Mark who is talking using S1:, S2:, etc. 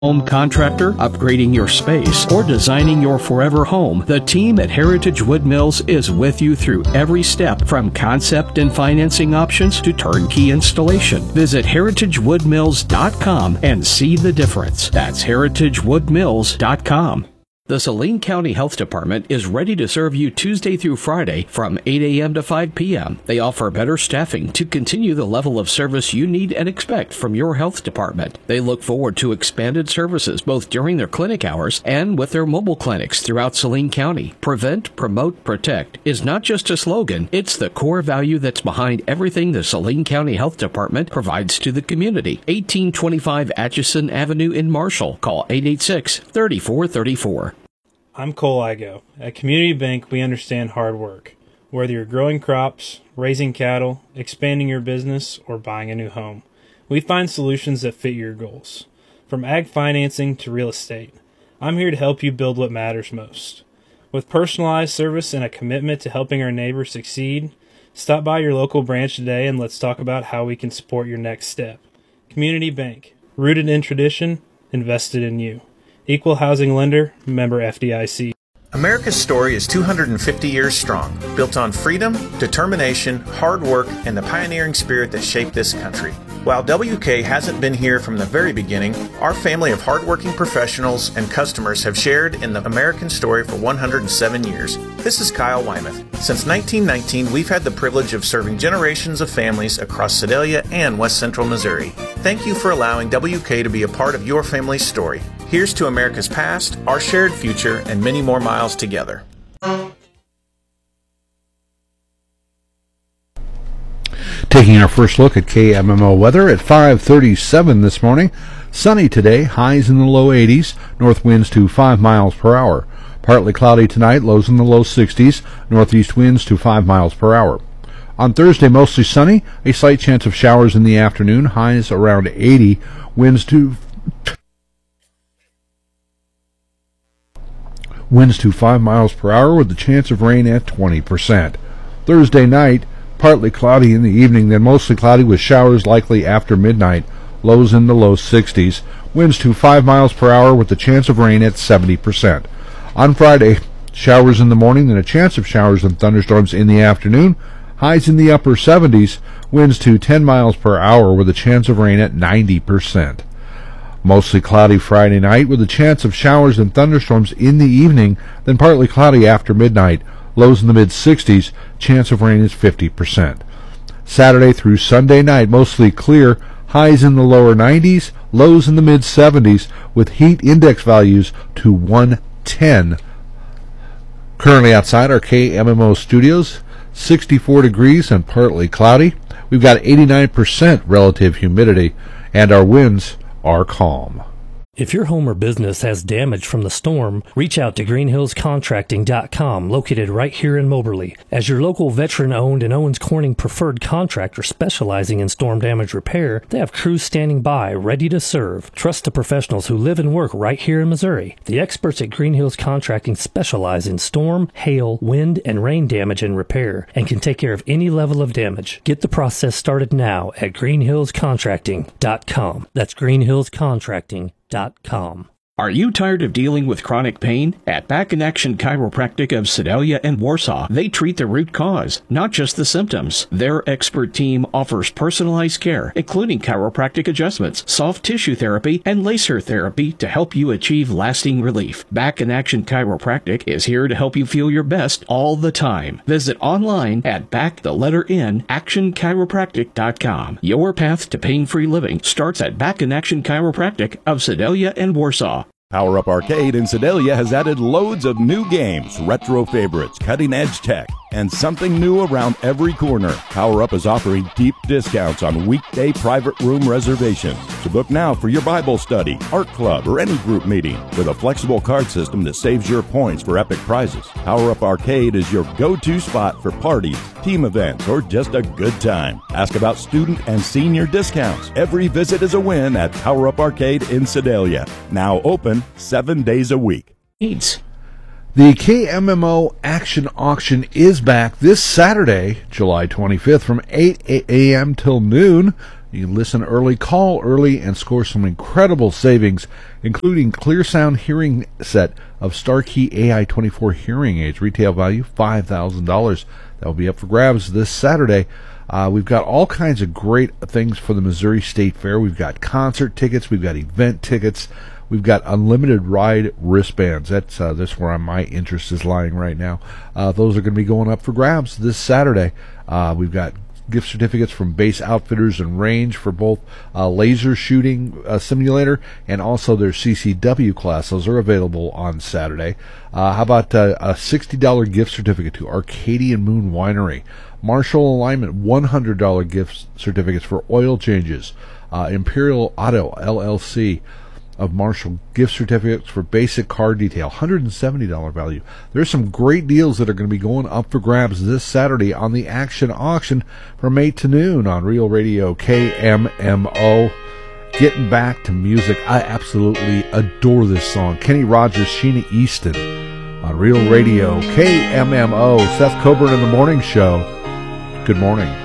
S1: Home contractor, upgrading your space, or designing your forever home, the team at Heritage Wood Mills is with you through every step, from concept and financing options to turnkey installation. Visit heritagewoodmills.com and see the difference. That's heritagewoodmills.com. The Saline County Health Department is ready to serve you Tuesday through Friday from 8 a.m. to 5 p.m. They offer better staffing to continue the level of service you need and expect from your health department. They look forward to expanded services both during their clinic hours and with their mobile clinics throughout Saline County. Prevent, promote, protect is not just a slogan, it's the core value that's behind everything the Saline County Health Department provides to the community. 1825 Atchison Avenue in Marshall. Call 886-3434.
S2: I'm Cole Igo. At Community Bank, we understand hard work. Whether you're growing crops, raising cattle, expanding your business, or buying a new home, we find solutions that fit your goals. From ag financing to real estate, I'm here to help you build what matters most. With personalized service and a commitment to helping our neighbors succeed, stop by your local branch today and let's talk about how we can support your next step. Community Bank, rooted in tradition, invested in you. Equal housing lender, member FDIC.
S3: America's story is 250 years strong, built on freedom, determination, hard work, and the pioneering spirit that shaped this country. While WK hasn't been here from the very beginning, our family of hardworking professionals and customers have shared in the American story for 107 years. This is Kyle Wymuth. Since 1919, we've had the privilege of serving generations of families across Sedalia and West Central Missouri. Thank you for allowing WK to be a part of your family's story. Here's to America's past, our shared future, and many more miles together.
S4: Taking our first look at KMMO weather at 5:37 this morning. Sunny today, highs in the low 80s, north winds to 5 miles per hour. Partly cloudy tonight, lows in the low 60s, northeast winds to 5 miles per hour. On Thursday, mostly sunny, a slight chance of showers in the afternoon, highs around 80, winds to 5 miles per hour with the chance of rain at 20%. Thursday night, partly cloudy in the evening, then mostly cloudy with showers likely after midnight, lows in the low 60s, winds to 5 miles per hour with the chance of rain at 70%. On Friday, showers in the morning, then a chance of showers and thunderstorms in the afternoon, highs in the upper 70s, winds to 10 miles per hour with a chance of rain at 90%. Mostly cloudy Friday night with a chance of showers and thunderstorms in the evening, then partly cloudy after midnight, lows in the mid-60s, chance of rain is 50%. Saturday through Sunday night, mostly clear, highs in the lower 90s, lows in the mid-70s, with heat index values to 110. Currently outside our KMMO studios, 64 degrees and partly cloudy. We've got 89% relative humidity, and our winds are calm.
S5: If your home or business has damage from the storm, reach out to greenhillscontracting.com, located right here in Moberly. As your local veteran-owned and Owens Corning preferred contractor specializing in storm damage repair, they have crews standing by, ready to serve. Trust the professionals who live and work right here in Missouri. The experts at Green Hills Contracting specialize in storm, hail, wind, and rain damage and repair, and can take care of any level of damage. Get the process started now at greenhillscontracting.com. That's greenhillscontracting.com.
S1: Are you tired of dealing with chronic pain? At Back in Action Chiropractic of Sedalia and Warsaw, they treat the root cause, not just the symptoms. Their expert team offers personalized care, including chiropractic adjustments, soft tissue therapy, and laser therapy to help you achieve lasting relief. Back in Action Chiropractic is here to help you feel your best all the time. Visit online at actionchiropractic.com. Your path to pain-free living starts at Back in Action Chiropractic of Sedalia and Warsaw.
S6: Power Up Arcade in Sedalia has added loads of new games, retro favorites, cutting-edge tech, and something new around every corner. Power Up is offering deep discounts on weekday private room reservations. So book now for your Bible study, art club, or any group meeting with a flexible card system that saves your points for epic prizes. Power Up Arcade is your go-to spot for parties, team events, or just a good time. Ask about student and senior discounts. Every visit is a win at Power Up Arcade in Sedalia. Now open 7 days a week.
S4: The KMMO Action Auction is back this Saturday, July 25th, from 8 a.m. till noon. You can listen early, call early, and score some incredible savings, including Clear Sound hearing set of Starkey AI24 hearing aids, retail value $5,000. That will be up for grabs this Saturday. We've got all kinds of great things for the Missouri State Fair. We've got concert tickets, we've got event tickets, we've got unlimited ride wristbands. That's where my interest is lying right now. Those are going to be going up for grabs this Saturday. We've got gift certificates from Base Outfitters and Range for both laser shooting simulator and also their CCW class. Those are available on Saturday. How about a $60 gift certificate to Arcadian Moon Winery? Marshall Alignment, $100 gift certificates for oil changes. Imperial Auto LLC of Marshall, gift certificates for basic car detail, $170 value. There's some great deals that are going to be going up for grabs this Saturday on the Action Auction from 8 to noon on Real Radio KMMO. Getting back to music, I absolutely adore this song. Kenny Rogers, Sheena Easton on Real Radio KMMO. Seth Coburn in the Morning Show. Good morning.